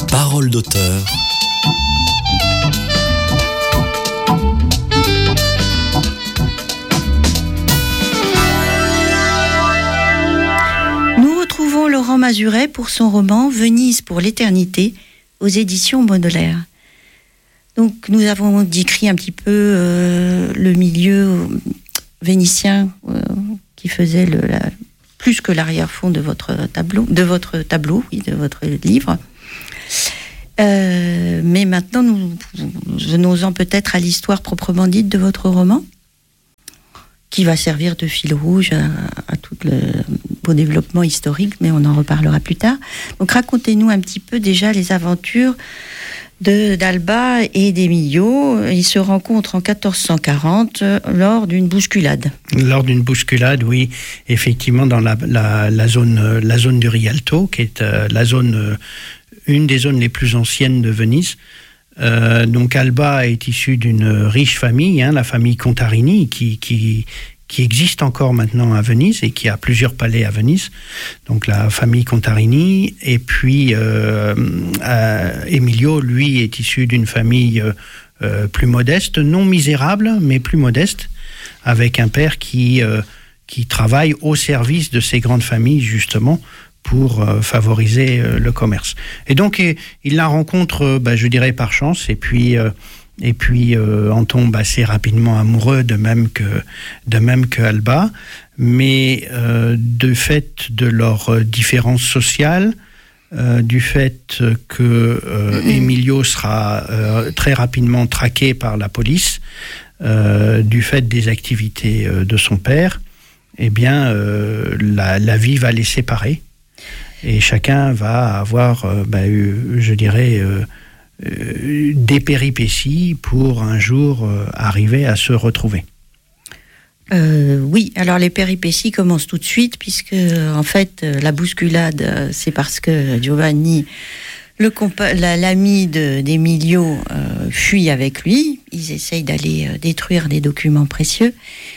Parole d'auteur. Nous retrouvons Laurent Mazuret pour son roman « Venise pour l'éternité » aux éditions Baudelaire. Donc, nous avons décrit un petit peu le milieu vénitien qui faisait plus que l'arrière-fond de votre tableau, de votre livre. Mais maintenant, venons-en peut-être à l'histoire proprement dite de votre roman, qui va servir de fil rouge à tout le beau développement historique, mais on en reparlera plus tard. Donc, racontez-nous un petit peu déjà les aventures d'Alba et d'Emilio. Ils se rencontrent en 1440 lors d'une bousculade. Lors d'une bousculade, oui, effectivement, dans la zone du Rialto, qui est une des zones les plus anciennes de Venise. Donc Alba est issue d'une riche famille, la famille Contarini, qui existe encore maintenant à Venise et qui a plusieurs palais à Venise. Donc la famille Contarini, et puis Emilio, lui, est issu d'une famille plus modeste, non misérable, mais plus modeste, avec un père qui travaille au service de ces grandes familles, justement, pour favoriser le commerce. Et donc, il la rencontre, je dirais, par chance, et puis en tombe assez rapidement amoureux, de même que Alba, mais du fait de leurs différences sociales, du fait que Emilio sera très rapidement traqué par la police, du fait des activités de son père, eh bien, la vie va les séparer. Et chacun va avoir, je dirais, des péripéties pour un jour arriver à se retrouver. Oui, alors les péripéties commencent tout de suite, puisque en fait, la bousculade, c'est parce que Giovanni, l'ami d'Emilio, fuit avec lui. Ils essayent d'aller détruire des documents précieux.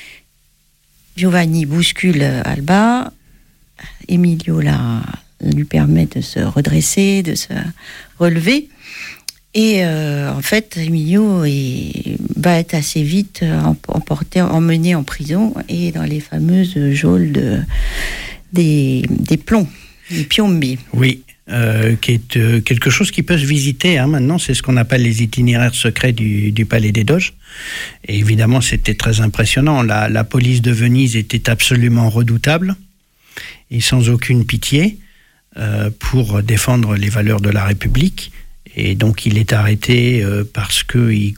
Giovanni bouscule Alba. Emilio lui permet de se redresser, de se relever. Et en fait, Emilio va être assez vite emmené en prison et dans les fameuses geôles des plombs, des piombi. Oui, qui est quelque chose qui peut se visiter maintenant. C'est ce qu'on appelle les itinéraires secrets du Palais des Doges. Et évidemment, c'était très impressionnant. La police de Venise était absolument redoutable et sans aucune pitié pour défendre les valeurs de la République. Et donc il est arrêté parce qu'il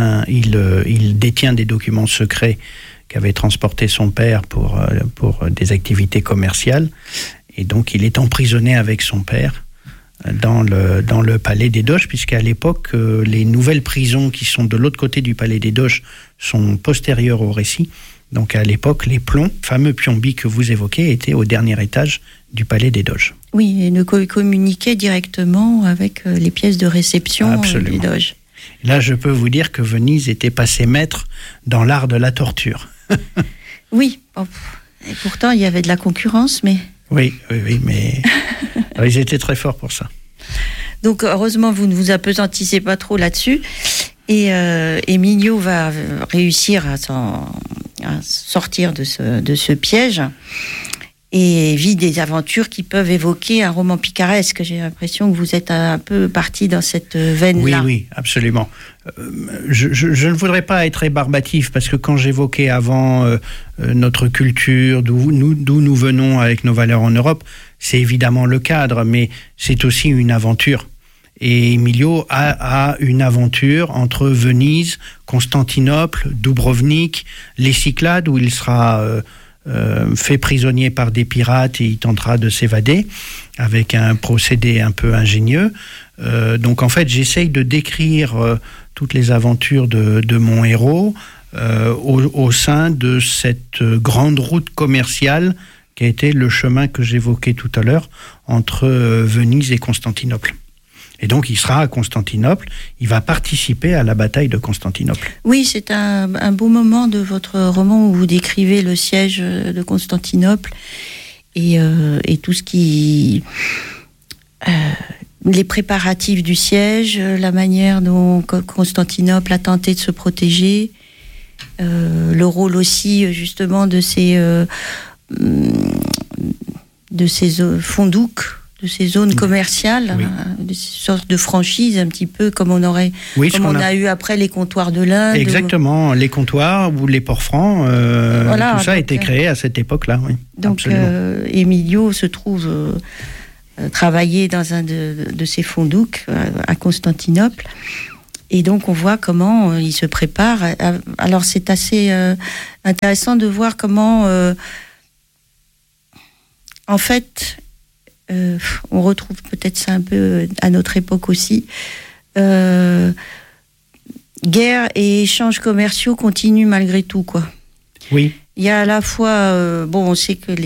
détient des documents secrets qu'avait transporté son père pour des activités commerciales. Et donc il est emprisonné avec son père dans le Palais des Doges, puisqu'à l'époque, les nouvelles prisons qui sont de l'autre côté du Palais des Doges sont postérieures au récit. Donc à l'époque, les plombs, fameux piombi que vous évoquez, étaient au dernier étage du Palais des Doges. Oui, et ne communiquaient directement avec les pièces de réception des Doges. Là, je peux vous dire que Venise était passé maître dans l'art de la torture. Oui, et pourtant il y avait de la concurrence, mais... Oui, mais ils étaient très forts pour ça. Donc heureusement, vous ne vous appesantissez pas trop là-dessus. Et Emilio va réussir à sortir de ce piège et vit des aventures qui peuvent évoquer un roman picaresque. J'ai l'impression que vous êtes un peu parti dans cette veine-là. Oui, absolument. Je ne voudrais pas être rébarbatif, parce que quand j'évoquais avant notre culture, d'où nous venons avec nos valeurs en Europe, c'est évidemment le cadre, mais c'est aussi une aventure. Et Emilio a une aventure entre Venise, Constantinople, Dubrovnik, les Cyclades, où il sera fait prisonnier par des pirates et il tentera de s'évader avec un procédé un peu ingénieux. Donc en fait, j'essaye de décrire toutes les aventures de mon héros au sein de cette grande route commerciale qui a été le chemin que j'évoquais tout à l'heure entre Venise et Constantinople. Et donc, il sera à Constantinople. Il va participer à la bataille de Constantinople. Oui, c'est un beau moment de votre roman où vous décrivez le siège de Constantinople et tout ce qui les préparatifs du siège, la manière dont Constantinople a tenté de se protéger, le rôle aussi justement de ces fondouks, de ces zones commerciales, des sortes de franchises un petit peu comme on a eu après les comptoirs de l'Inde. Exactement, les comptoirs ou les ports francs, voilà, tout ça a été créé à cette époque-là. Oui, donc Emilio se trouve travailler dans un de ces fondouks à Constantinople. Et donc, on voit comment il se prépare. Alors, c'est assez intéressant de voir comment, en fait, on retrouve peut-être ça un peu à notre époque aussi. Guerre et échanges commerciaux continuent malgré tout, quoi. Oui. Il y a à la fois, on sait que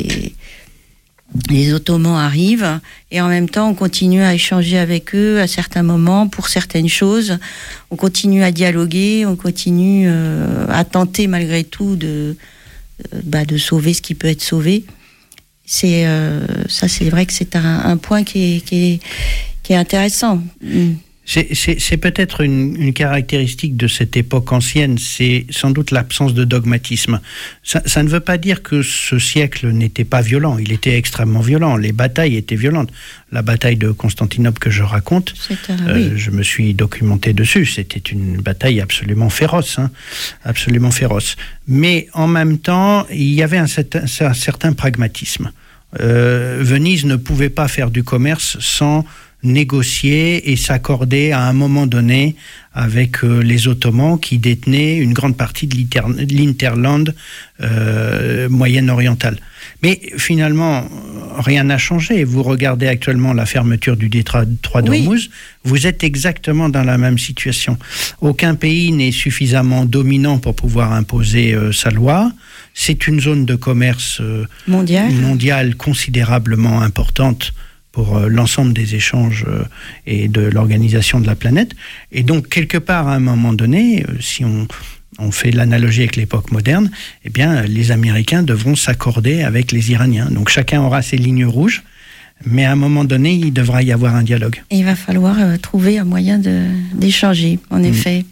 les Ottomans arrivent et en même temps on continue à échanger avec eux à certains moments pour certaines choses, on continue à dialoguer, on continue à tenter malgré tout de sauver ce qui peut être sauvé. C'est vrai que c'est un point qui est intéressant. C'est peut-être une caractéristique de cette époque ancienne, c'est sans doute l'absence de dogmatisme. Ça ne veut pas dire que ce siècle n'était pas violent, il était extrêmement violent, les batailles étaient violentes. La bataille de Constantinople que je raconte, je me suis documenté dessus, c'était une bataille absolument féroce, absolument féroce. Mais en même temps, il y avait un certain pragmatisme. Venise ne pouvait pas faire du commerce sans négocier et s'accorder à un moment donné avec les Ottomans qui détenaient une grande partie de l'Hinterland moyen-oriental. Mais finalement, rien n'a changé. Vous regardez actuellement la fermeture du détroit d'Ormuz, vous êtes exactement dans la même situation. Aucun pays n'est suffisamment dominant pour pouvoir imposer sa loi. C'est une zone de commerce mondiale considérablement importante pour l'ensemble des échanges et de l'organisation de la planète. Et donc, quelque part, à un moment donné, si on fait l'analogie avec l'époque moderne, eh bien, les Américains devront s'accorder avec les Iraniens. Donc, chacun aura ses lignes rouges, mais à un moment donné, il devra y avoir un dialogue. Et il va falloir trouver un moyen d'échanger, en effet.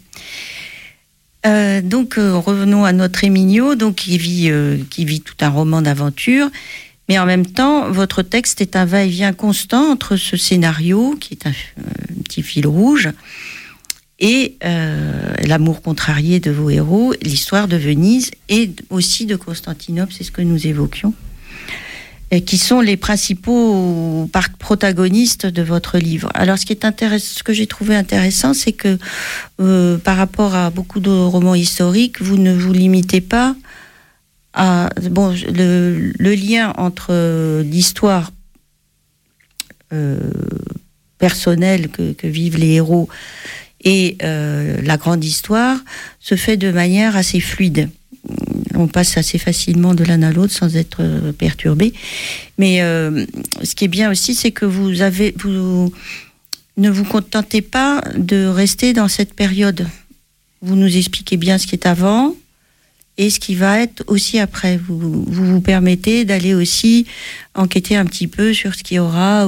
Donc, revenons à notre Emilio, donc, qui vit tout un roman d'aventure. Mais en même temps, votre texte est un va-et-vient constant entre ce scénario, qui est un petit fil rouge, et l'amour contrarié de vos héros, l'histoire de Venise et aussi de Constantinople, c'est ce que nous évoquions, et qui sont les principaux protagonistes de votre livre. Alors, ce que j'ai trouvé intéressant, c'est que par rapport à beaucoup de romans historiques, vous ne vous limitez pas le lien entre l'histoire personnelle que vivent les héros et la grande histoire se fait de manière assez fluide. On passe assez facilement de l'un à l'autre sans être perturbé. Mais ce qui est bien aussi, c'est que vous ne vous contentez pas de rester dans cette période. Vous nous expliquez bien ce qui est avant et ce qui va être aussi après. Vous permettez d'aller aussi enquêter un petit peu sur ce qu'il y aura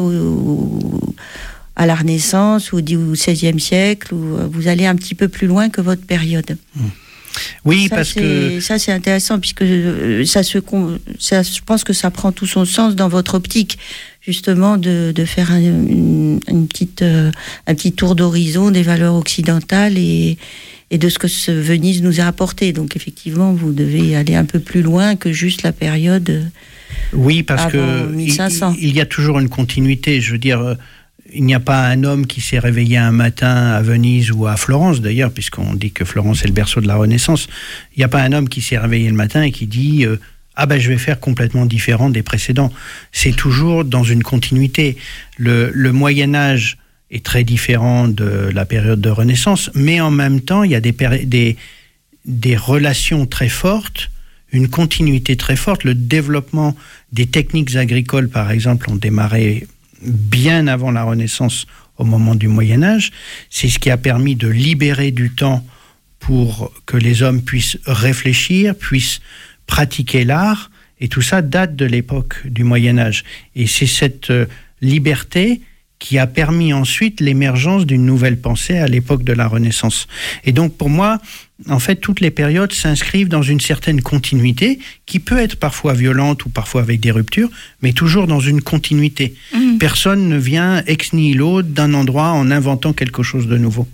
à la Renaissance ou au XVIe siècle, où vous allez un petit peu plus loin que votre période. Oui, ça c'est intéressant, puisque je pense que ça prend tout son sens dans votre optique, justement, de faire un petit tour d'horizon des valeurs occidentales et de ce que Venise nous a apporté. Donc effectivement, vous devez aller un peu plus loin que juste la période. Oui, parce que 1500. Il y a toujours une continuité. Je veux dire, il n'y a pas un homme qui s'est réveillé un matin à Venise ou à Florence, d'ailleurs, puisqu'on dit que Florence est le berceau de la Renaissance. Il n'y a pas un homme qui s'est réveillé le matin et qui dit je vais faire complètement différent des précédents. C'est toujours dans une continuité. Le Moyen-Âge est très différent de la période de Renaissance, mais en même temps, il y a des relations très fortes, une continuité très forte. Le développement des techniques agricoles, par exemple, ont démarré bien avant la Renaissance, au moment du Moyen-Âge. C'est ce qui a permis de libérer du temps pour que les hommes puissent réfléchir, puissent pratiquer l'art, et tout ça date de l'époque du Moyen-Âge. Et c'est cette liberté qui a permis ensuite l'émergence d'une nouvelle pensée à l'époque de la Renaissance. Et donc pour moi, en fait, toutes les périodes s'inscrivent dans une certaine continuité qui peut être parfois violente ou parfois avec des ruptures, mais toujours dans une continuité. Personne ne vient ex nihilo d'un endroit en inventant quelque chose de nouveau.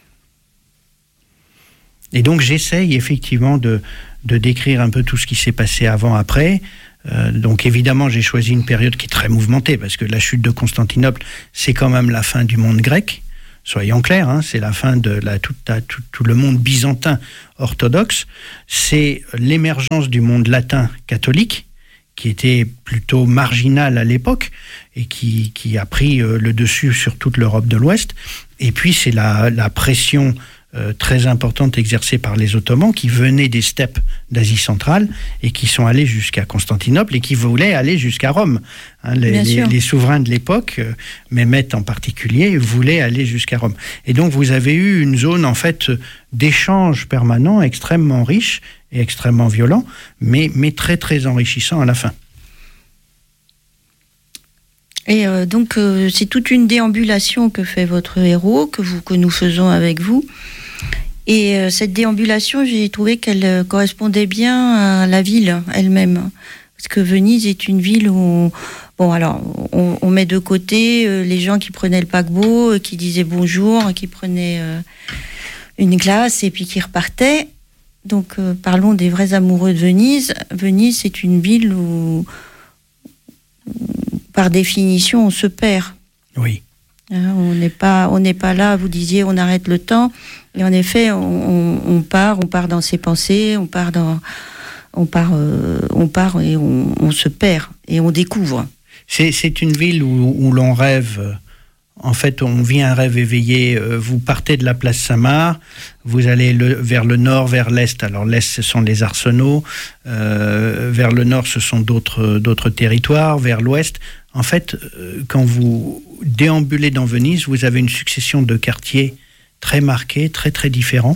Et donc j'essaye effectivement de décrire un peu tout ce qui s'est passé avant, après. Donc évidemment, j'ai choisi une période qui est très mouvementée, parce que la chute de Constantinople, c'est quand même la fin du monde grec. Soyons clairs, hein, c'est la fin de tout le monde byzantin orthodoxe. C'est l'émergence du monde latin catholique, qui était plutôt marginal à l'époque, et qui a pris le dessus sur toute l'Europe de l'Ouest. Et puis c'est la pression très importante exercée par les Ottomans, qui venaient des steppes d'Asie centrale et qui sont allés jusqu'à Constantinople et qui voulaient aller jusqu'à Rome. Hein, les souverains de l'époque, Mehmet en particulier, voulaient aller jusqu'à Rome. Et donc vous avez eu une zone en fait d'échange permanent extrêmement riche et extrêmement violent, mais très très enrichissant à la fin. Et donc c'est toute une déambulation que fait votre héros, que nous faisons avec vous. Et cette déambulation, j'ai trouvé qu'elle correspondait bien à la ville elle-même. Parce que Venise est une ville où on met de côté les gens qui prenaient le paquebot, qui disaient bonjour, qui prenaient une glace et puis qui repartaient. Donc parlons des vrais amoureux de Venise. Venise, c'est une ville où par définition, on se perd. Oui. On n'est pas là, vous disiez, on arrête le temps. Et en effet, on part dans ses pensées, on part et on se perd et on découvre. C'est une ville où l'on rêve. En fait, on vit un rêve éveillé. Vous partez de la place Saint-Marc, vous allez vers le nord, vers l'est. Alors l'est, ce sont les arsenaux. Vers le nord, ce sont d'autres territoires. Vers l'ouest, en fait, quand vous déambulez dans Venise, vous avez une succession de quartiers très marqués, très très différents.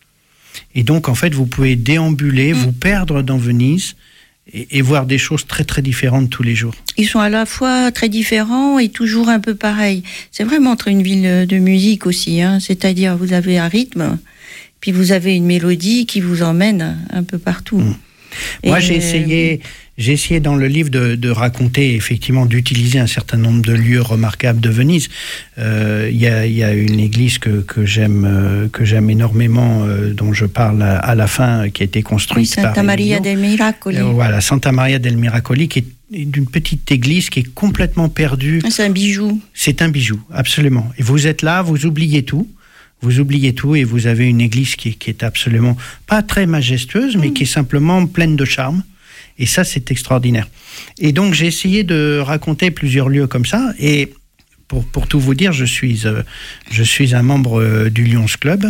Et donc, en fait, vous pouvez déambuler, vous perdre dans Venise et voir des choses très très différentes tous les jours. Ils sont à la fois très différents et toujours un peu pareils. C'est vraiment entre une ville de musique aussi, hein. C'est-à-dire vous avez un rythme, puis vous avez une mélodie qui vous emmène un peu partout. Moi, j'ai essayé dans le livre de raconter, effectivement, d'utiliser un certain nombre de lieux remarquables de Venise. Il y a une église que j'aime énormément, dont je parle à la fin, qui a été construite par Santa Maria del Miracoli. Voilà, Santa Maria del Miracoli, qui est d'une petite église qui est complètement perdue. C'est un bijou. C'est un bijou, absolument. Et vous êtes là, vous oubliez tout. Vous oubliez tout et vous avez une église qui est absolument pas très majestueuse, mais qui est simplement pleine de charme. Et ça, c'est extraordinaire. Et donc, j'ai essayé de raconter plusieurs lieux comme ça. Et pour tout vous dire, je suis un membre du Lions Club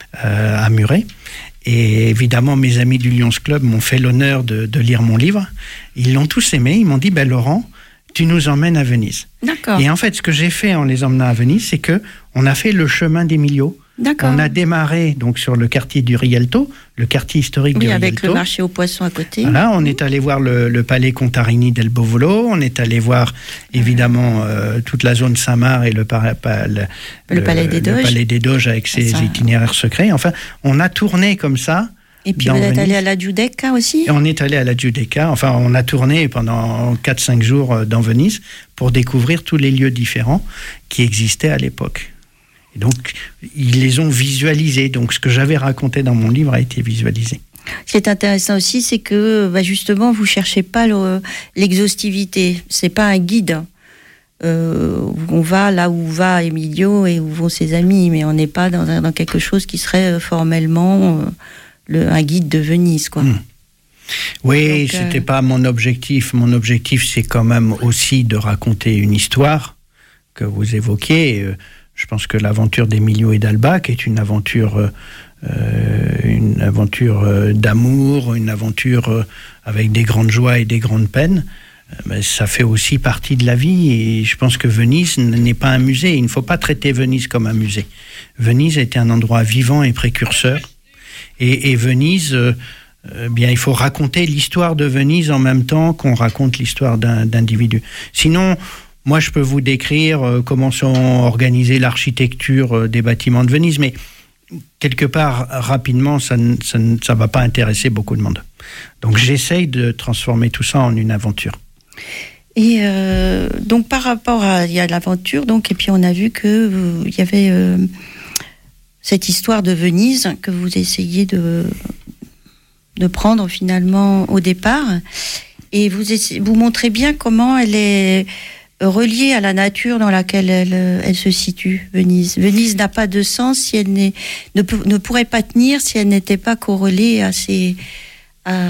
à Muret. Et évidemment, mes amis du Lions Club m'ont fait l'honneur de lire mon livre. Ils l'ont tous aimé. Ils m'ont dit, Laurent, tu nous emmènes à Venise. D'accord. Et en fait, ce que j'ai fait en les emmenant à Venise, c'est qu'on a fait le chemin d'Emilio. D'accord. On a démarré donc sur le quartier du Rialto, le quartier historique du Rialto. Oui, avec le marché aux poissons à côté. Voilà, on est allé voir le palais Contarini del Bovolo, on est allé voir évidemment toute la zone Saint-Marc et le palais des Doges. Le palais des Doges avec ses itinéraires secrets. Enfin, on a tourné comme ça. Et puis vous êtes allé à la Giudecca aussi ? Et on est allé à la Giudecca. Enfin, on a tourné pendant 4-5 jours dans Venise pour découvrir tous les lieux différents qui existaient à l'époque. Et donc, ils les ont visualisés. Donc, ce que j'avais raconté dans mon livre a été visualisé. Ce qui est intéressant aussi, c'est que justement, vous ne cherchez pas l'exhaustivité. Ce n'est pas un guide. On va là où va Emilio et où vont ses amis, mais on n'est pas dans quelque chose qui serait formellement un guide de Venise, quoi. Oui, c'était pas mon objectif. Mon objectif, c'est quand même aussi de raconter une histoire que vous évoquiez. Je pense que l'aventure d'Emilio et d'Alba, qui est une aventure d'amour, une aventure avec des grandes joies et des grandes peines, ça fait aussi partie de la vie. Et je pense que Venise n'est pas un musée. Il ne faut pas traiter Venise comme un musée. Venise était un endroit vivant et précurseur. Et Venise, il faut raconter l'histoire de Venise en même temps qu'on raconte l'histoire d'individus. Sinon, Moi, je peux vous décrire comment sont organisées l'architecture des bâtiments de Venise, mais quelque part, rapidement, ça ne va pas intéresser beaucoup de monde. Donc, j'essaye de transformer tout ça en une aventure. Et donc, par rapport à l'aventure, donc, et puis on a vu qu'il y avait cette histoire de Venise que vous essayez de prendre finalement au départ. Et vous montrez bien comment elle est reliée à la nature dans laquelle elle se situe, Venise. Venise n'a pas de sens si elle ne pourrait pas tenir si elle n'était pas corrélée à